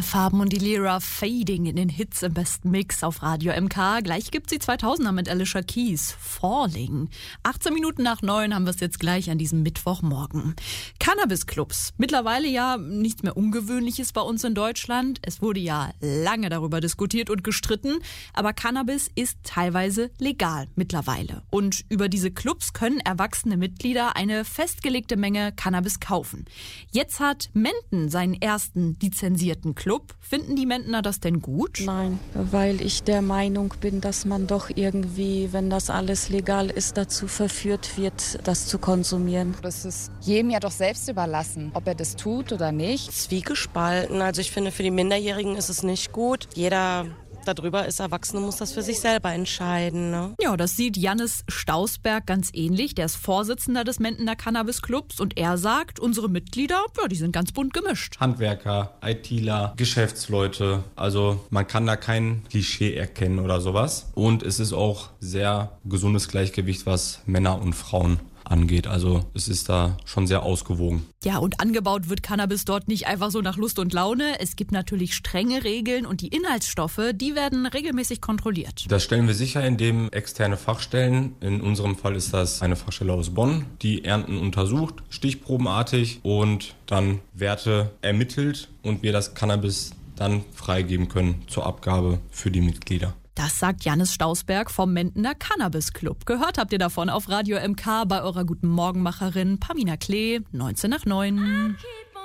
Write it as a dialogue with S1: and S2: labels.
S1: Alle Farben und die Lira fading in den Hits im besten Mix auf Radio MK. Gleich gibt's die 2000er mit Alicia Keys. Falling. 18 Minuten nach 9 haben wir es jetzt gleich an diesem Mittwochmorgen. Cannabis-Clubs. Mittlerweile ja nichts mehr Ungewöhnliches bei uns in Deutschland. Es wurde ja lange darüber diskutiert und gestritten. Aber Cannabis ist teilweise legal mittlerweile. Und über diese Clubs können erwachsene Mitglieder eine festgelegte Menge Cannabis kaufen. Jetzt hat Menden seinen ersten lizenzierten Club. Finden die Mendener das denn gut?
S2: Nein, weil ich der Meinung bin, dass man doch irgendwie, wenn das alles legal ist, dazu verführt wird, das zu konsumieren.
S3: Das ist jedem ja doch selbst überlassen, ob er das tut oder nicht.
S4: Zwiegespalten. Also ich finde, für die Minderjährigen ist es nicht gut. Jeder darüber ist erwachsen und muss das für sich selber entscheiden. Ne?
S1: Ja, das sieht Jannis Stausberg ganz ähnlich. Der ist Vorsitzender des Mendener Cannabis Clubs und er sagt, unsere Mitglieder, ja, die sind ganz bunt gemischt.
S5: Handwerker, ITler, Geschäftsleute. Also man kann da kein Klischee erkennen oder sowas. Und es ist auch sehr gesundes Gleichgewicht, was Männer und Frauen angeht. Also es ist da schon sehr ausgewogen.
S1: Ja, und angebaut wird Cannabis dort nicht einfach so nach Lust und Laune. Es gibt natürlich strenge Regeln und die Inhaltsstoffe, die werden regelmäßig kontrolliert.
S5: Das stellen wir sicher, indem externe Fachstellen, in unserem Fall ist das eine Fachstelle aus Bonn, die Ernten untersucht, stichprobenartig und dann Werte ermittelt und wir das Cannabis dann freigeben können zur Abgabe für die Mitglieder.
S1: Das sagt Jannis Stausberg vom Mendener Cannabis Club. Gehört habt ihr davon auf Radio MK bei eurer guten Morgenmacherin Pamina Klee, 19 nach 9.